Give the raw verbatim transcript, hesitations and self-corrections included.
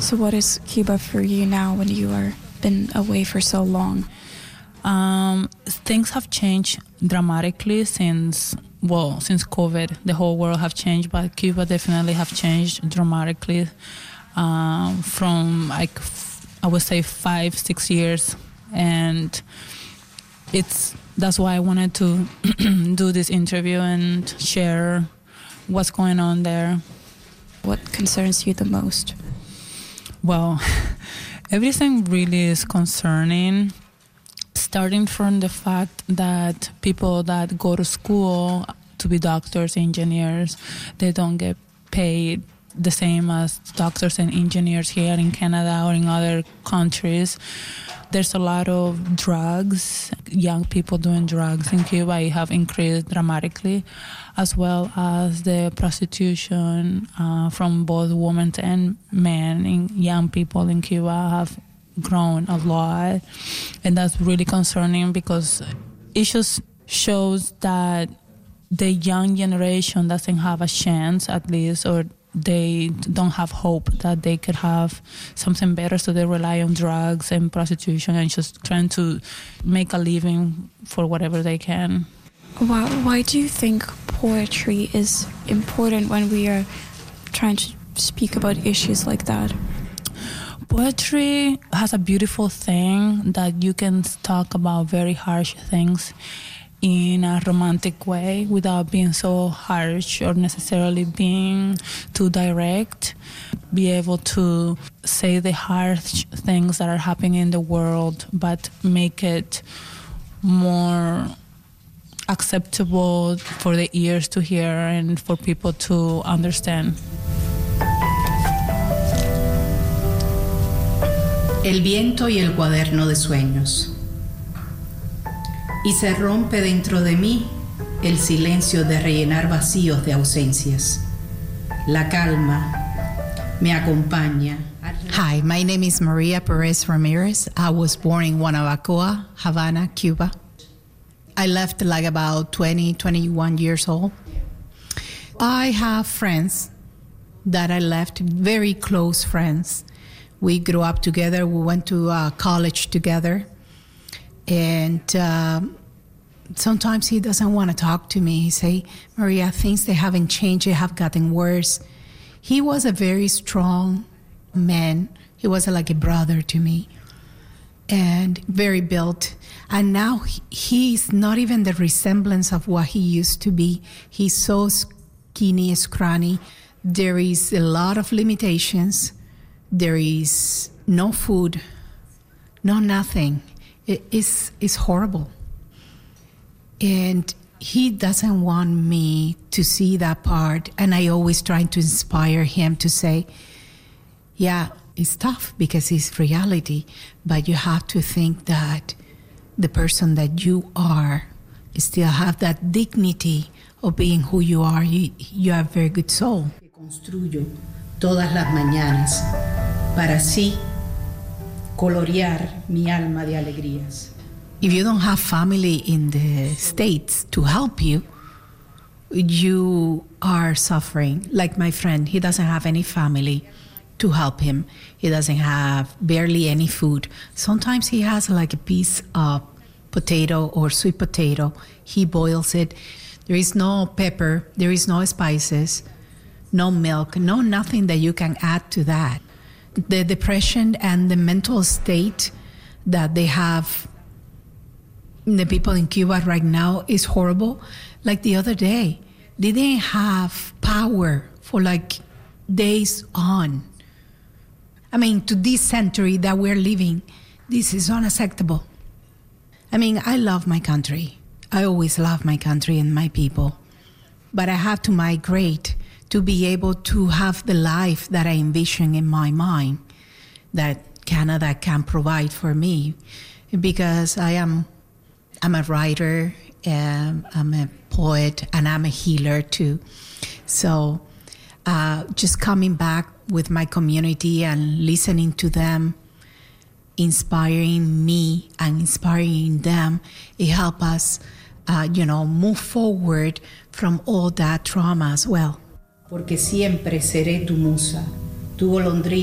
So what is Cuba for you now when you are been away for so long? Um, things have changed dramatically since, well, since COVID. The whole world have changed, but Cuba definitely have changed dramatically um, from, like, I would say five, six years. And it's that's why I wanted to do this interview and share what's going on there. What concerns you the most? Well, everything really is concerning, starting from the fact that people that go to school to be doctors, engineers, they don't get paid the same as doctors and engineers here in Canada or in other countries. There's a lot of drugs, young people doing drugs in Cuba. It have increased dramatically, as well as the prostitution uh, from both women and men. In young people in Cuba have grown a lot, and that's really concerning because it just shows that the young generation doesn't have a chance, at least, or they don't have hope that they could have something better, so they rely on drugs and prostitution and just trying to make a living for whatever they can. Why, why do you think poetry is important when we are trying to speak about issues like that? Poetry has a beautiful thing that you can talk about very harsh things in a romantic way without being so harsh or necessarily being too direct. Be able to say the harsh things that are happening in the world, but make it more acceptable for the ears to hear and for people to understand. El viento y el cuaderno de sueños. Y se rompe dentro de mí el silencio de rellenar vacíos de ausencias. La calma me acompaña. Hi, my name is Maria Perez Ramirez. I was born in Guanabacoa, Havana, Cuba. I left like about twenty, twenty-one years old. I have friends that I left, very close friends. We grew up together. We went to uh, college together. And um, sometimes he doesn't want to talk to me. He say, Maria, things, they haven't changed. They have gotten worse. He was a very strong man. He was like a brother to me and very built. And now he, he's not even the resemblance of what he used to be. He's so skinny, scrawny. There is a lot of limitations. There is no food, no nothing. It is is horrible. And he doesn't want me to see that part. And I always try to inspire him to say, yeah, it's tough because it's reality, but you have to think that the person that you are still have that dignity of being who you are. You, you have a very good soul. Construyo todas las mañanas para así colorear mi alma de alegrías. If you don't have family in the States to help you, you are suffering. Like my friend, he doesn't have any family to help him. He doesn't have barely any food. Sometimes he has like a piece of potato or sweet potato. He boils it. There is no pepper. There is no spices, no milk, no nothing that you can add to that. The depression and the mental state that they have, the people in Cuba right now, is horrible. Like the other day, they didn't have power for like days on. I mean, to this century that we're living, this is unacceptable. I mean, I love my country. I always love my country and my people. But I have to migrate to be able to have the life that I envision in my mind that Canada can provide for me, because I am I'm a writer, and I'm a poet, and I'm a healer too. So uh, just coming back with my community and listening to them, inspiring me and inspiring them, it helps us, uh, you know, move forward from all that trauma as well. Porque siempre seré tu musa, tu golondrina.